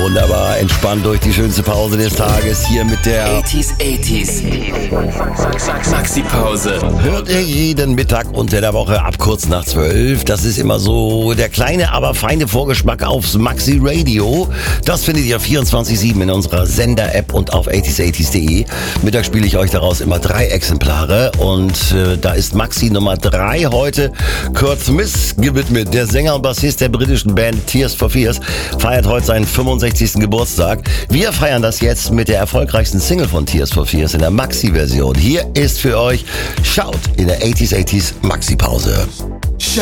wunderbar entspannt durch die schönste Pause des Tages hier mit der 80s. Maxi-Pause. Hört ihr jeden Mittag unter der Woche ab kurz nach 12. Das ist immer so der kleine, aber feine Vorgeschmack aufs Maxi Radio. Das findet ihr 24/7 in unserer Sender-App und auf 80s80s.de. Mittag spiele ich euch daraus immer 3 Exemplare und da ist Maxi Nummer 3 heute. Kurt Smith gewidmet. Der Sänger und Bassist der britischen Band Tears for Fears feiert heute seinen 65. Geburtstag. Wir feiern das jetzt mit der erfolgreichsten Single von Tears for Fears in der Maxi-Version. Hier ist für euch Shout in der 80s Maxi-Pause.